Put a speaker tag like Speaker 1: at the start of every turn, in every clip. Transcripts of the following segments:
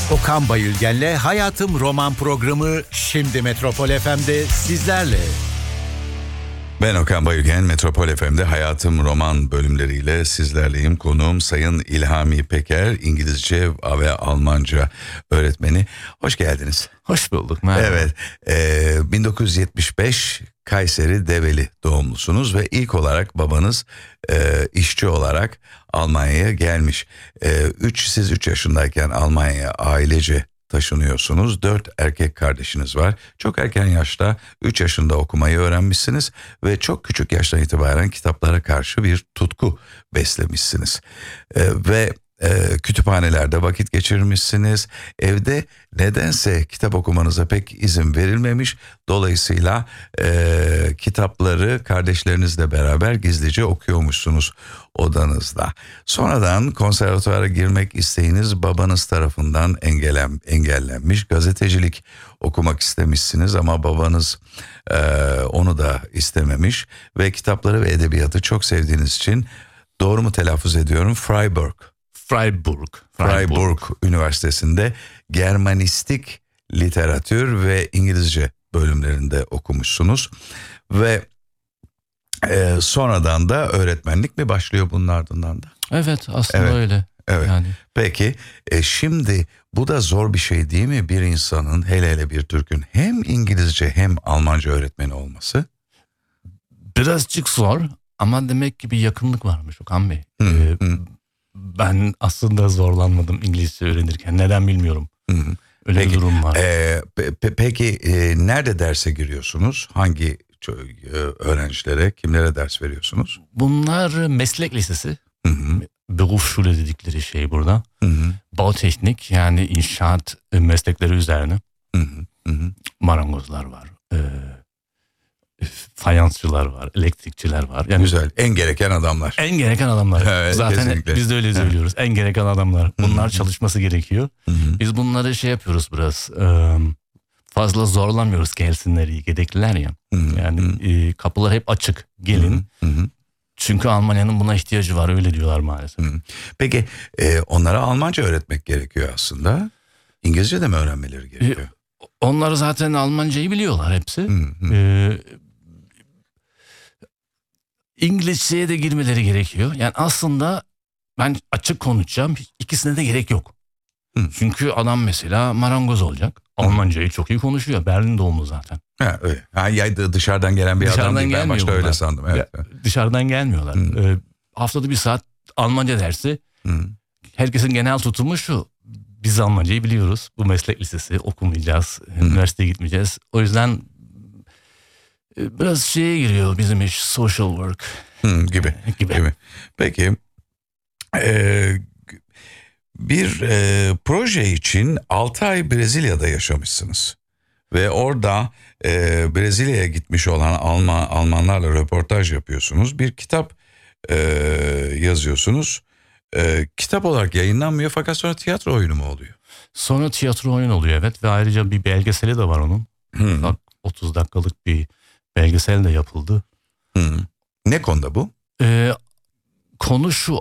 Speaker 1: Okan Bayülgen'le Hayatım Roman programı şimdi Metropol FM'de sizlerle.
Speaker 2: Ben Okan Bayülgen, Metropol FM'de Hayatım Roman bölümleriyle sizlerleyim. Konuğum Sayın İlhami Peker, İngilizce ve Almanca öğretmeni. Hoş geldiniz.
Speaker 3: Hoş bulduk. Merhaba.
Speaker 2: Evet, 1975 Kayseri Develi doğumlusunuz ve ilk olarak babanız işçi olarak Almanya'ya gelmiş. Siz 3 yaşındayken Almanya'ya ailece taşınıyorsunuz. 4 erkek kardeşiniz var. Çok erken yaşta 3 yaşında okumayı öğrenmişsiniz ve çok küçük yaştan itibaren kitaplara karşı bir tutku beslemişsiniz. Ve kütüphanelerde vakit geçirmişsiniz. Evde nedense kitap okumanıza pek izin verilmemiş. Dolayısıyla kitapları kardeşlerinizle beraber gizlice okuyormuşsunuz odanızda. Sonradan konservatuvara girmek isteğiniz babanız tarafından engellenmiş. Gazetecilik okumak istemişsiniz ama babanız onu da istememiş. Ve kitapları ve edebiyatı çok sevdiğiniz için, doğru mu telaffuz ediyorum, Freiburg Üniversitesi'nde Germanistik literatür ve İngilizce bölümlerinde okumuşsunuz ve sonradan da öğretmenlik mi başlıyor bunun ardından da?
Speaker 3: Evet, aslında öyle.
Speaker 2: Evet.
Speaker 3: Yani.
Speaker 2: Peki şimdi bu da zor bir şey değil mi, bir insanın, hele bir Türk'ün hem İngilizce hem Almanca öğretmeni olması?
Speaker 3: Birazcık zor ama demek ki bir yakınlık varmış Okan Bey. Ben aslında zorlanmadım İngilizce öğrenirken. Neden bilmiyorum. Öyle
Speaker 2: peki,
Speaker 3: bir durum var.
Speaker 2: Peki nerede derse giriyorsunuz? Hangi öğrencilere, kimlere ders veriyorsunuz?
Speaker 3: Bunlar meslek lisesi. Berufsschule dedikleri şey burada. Bautechnik, yani inşaat meslekleri üzerine. Marangozlar var. Fayansçılar var, elektrikçiler var. Yani
Speaker 2: güzel, en gereken adamlar.
Speaker 3: En gereken adamlar.
Speaker 2: Evet,
Speaker 3: zaten
Speaker 2: kesinlikle.
Speaker 3: biz de öyle söylüyoruz. En gereken adamlar. Bunlar çalışması gerekiyor. Biz bunları yapıyoruz biraz. Fazla zorlamıyoruz, gelsinler, iyi gedekliler ya. Yani kapılar hep açık. Gelin. Çünkü Almanya'nın buna ihtiyacı var, öyle diyorlar maalesef.
Speaker 2: Peki onlara Almanca öğretmek gerekiyor aslında. İngilizce de mi öğrenmeleri gerekiyor?
Speaker 3: Onlar zaten Almancayı biliyorlar hepsi. İngilizceye de girmeleri gerekiyor. Yani aslında ben açık konuşacağım, ikisine de gerek yok. Çünkü adam mesela marangoz olacak. Almancayı çok iyi konuşuyor. Berlin doğumlu zaten.
Speaker 2: Ha, öyle. Ya dışarıdan gelen bir adam değil. Ben başta öyle sandım. Evet.
Speaker 3: Dışarıdan gelmiyorlar. Haftada bir saat Almanca dersi. Herkesin genel tutumu şu: biz Almancayı biliyoruz. Bu meslek lisesi, okumayacağız. Üniversiteye gitmeyeceğiz. O yüzden biraz şeye giriyor bizim iş, social work
Speaker 2: gibi. Peki bir proje için 6 ay Brezilya'da yaşamışsınız ve orada Brezilya'ya gitmiş olan Almanlarla röportaj yapıyorsunuz. Bir kitap yazıyorsunuz. Kitap olarak yayınlanmıyor fakat sonra tiyatro oyunu mu oluyor?
Speaker 3: Sonra tiyatro oyunu oluyor, evet, ve ayrıca bir belgeseli de var onun. 30 dakikalık bir belgesel de yapıldı.
Speaker 2: Ne konuda bu?
Speaker 3: Konu şu: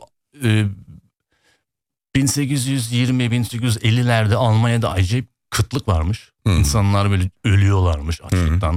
Speaker 3: 1820-1850'lerde Almanya'da acayip kıtlık varmış. İnsanlar böyle ölüyorlarmış açlıktan.